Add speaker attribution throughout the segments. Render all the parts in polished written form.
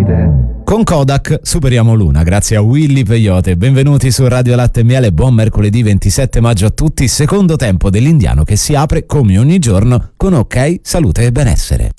Speaker 1: Con Kodak superiamo l'una, grazie a Willy Peyote. Benvenuti su Radio Latte e Miele, buon mercoledì 27 maggio a tutti, secondo tempo dell'Indiano che si apre come ogni giorno con OK, salute e benessere.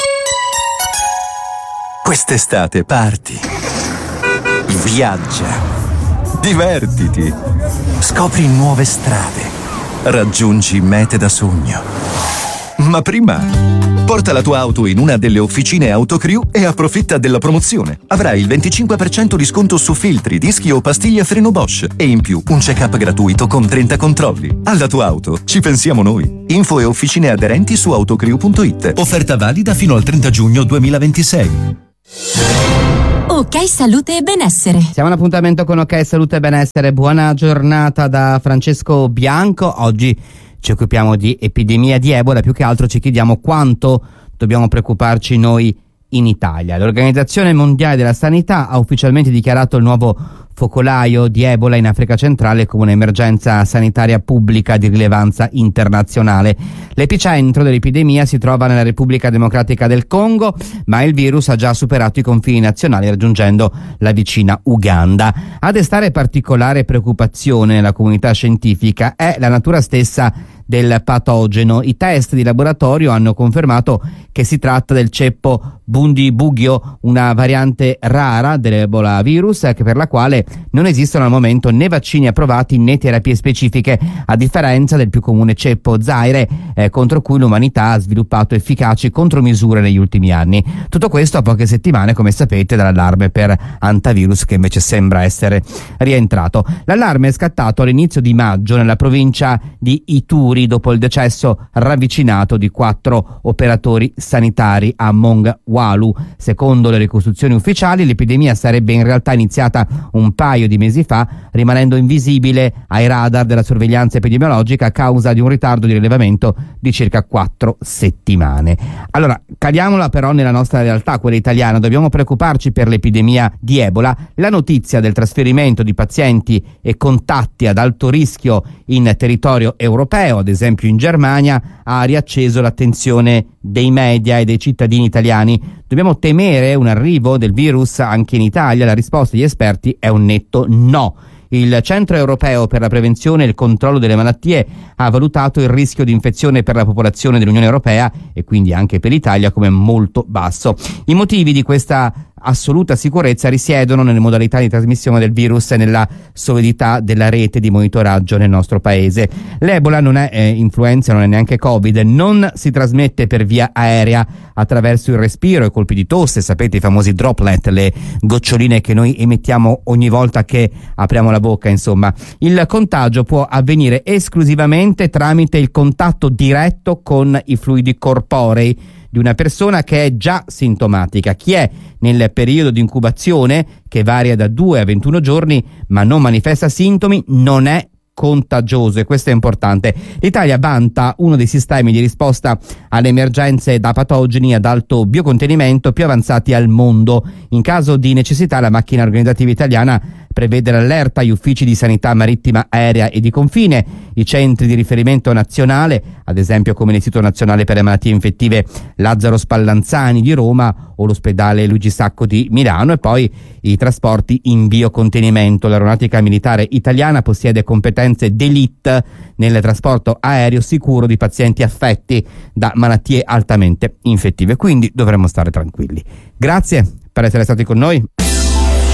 Speaker 2: Quest'estate parti, viaggia, divertiti, scopri nuove strade, raggiungi mete da sogno. Ma prima porta la tua auto in una delle officine Autocrew e approfitta della promozione. Avrai il 25% di sconto su filtri, dischi o pastiglie a freno Bosch e in più un check-up gratuito con 30 controlli. Alla tua auto ci pensiamo noi. Info e officine aderenti su autocrew.it.
Speaker 3: Offerta valida fino al 30 giugno 2026.
Speaker 4: OK Salute e Benessere.
Speaker 5: Siamo in appuntamento con OK Salute e Benessere. Buona giornata da Francesco Bianco. Oggi ci occupiamo di epidemia di Ebola, più che altro ci chiediamo quanto dobbiamo preoccuparci noi in Italia. L'Organizzazione Mondiale della Sanità ha ufficialmente dichiarato il nuovo focolaio di Ebola in Africa centrale come un'emergenza sanitaria pubblica di rilevanza internazionale. L'epicentro dell'epidemia si trova nella Repubblica Democratica del Congo, ma il virus ha già superato i confini nazionali raggiungendo la vicina Uganda. A destare particolare preoccupazione nella comunità scientifica è la natura stessa del patogeno. I test di laboratorio hanno confermato che si tratta del ceppo Bundibugyo, una variante rara dell'Ebola virus per la quale non esistono al momento né vaccini approvati né terapie specifiche, a differenza del più comune ceppo Zaire, contro cui l'umanità ha sviluppato efficaci contromisure negli ultimi anni. Tutto questo a poche settimane, come sapete, dall'allarme per antivirus che invece sembra essere rientrato. L'allarme è scattato all'inizio di maggio nella provincia di Ituri dopo il decesso ravvicinato di 4 operatori sanitari a Mongwalu. Secondo le ricostruzioni ufficiali, l'epidemia sarebbe in realtà iniziata un paio di mesi fa, rimanendo invisibile ai radar della sorveglianza epidemiologica a causa di un ritardo di rilevamento di circa 4 settimane. Allora, caliamola però nella nostra realtà, quella italiana. Dobbiamo preoccuparci per l'epidemia di Ebola. La notizia del trasferimento di pazienti e contatti ad alto rischio in territorio europeo, ad esempio in Germania, ha riacceso l'attenzione dei media e dei cittadini italiani. Dobbiamo temere un arrivo del virus anche in Italia? La risposta degli esperti è un netto no. Il Centro Europeo per la Prevenzione e il Controllo delle Malattie ha valutato il rischio di infezione per la popolazione dell'Unione Europea e quindi anche per l'Italia come molto basso. I motivi di questa assoluta sicurezza risiedono nelle modalità di trasmissione del virus e nella solidità della rete di monitoraggio nel nostro paese. L'Ebola non è influenza, non è neanche Covid, non si trasmette per via aerea attraverso il respiro e colpi di tosse, sapete, i famosi droplet, le goccioline che noi emettiamo ogni volta che apriamo la bocca, insomma. Il contagio può avvenire esclusivamente tramite il contatto diretto con i fluidi corporei di una persona che è già sintomatica. Chi è nel periodo di incubazione, che varia da 2 a 21 giorni, ma non manifesta sintomi, non è contagioso, e questo è importante. L'Italia vanta uno dei sistemi di risposta alle emergenze da patogeni ad alto biocontenimento più avanzati al mondo. In caso di necessità, la macchina organizzativa italiana prevede l'allerta agli uffici di sanità marittima, aerea e di confine, i centri di riferimento nazionale, ad esempio come l'Istituto Nazionale per le Malattie Infettive Lazzaro Spallanzani di Roma o l'ospedale Luigi Sacco di Milano, e poi i trasporti in biocontenimento. L'aeronautica militare italiana possiede competenze d'élite nel trasporto aereo sicuro di pazienti affetti da malattie altamente infettive, quindi dovremmo stare tranquilli. Grazie per essere stati con noi.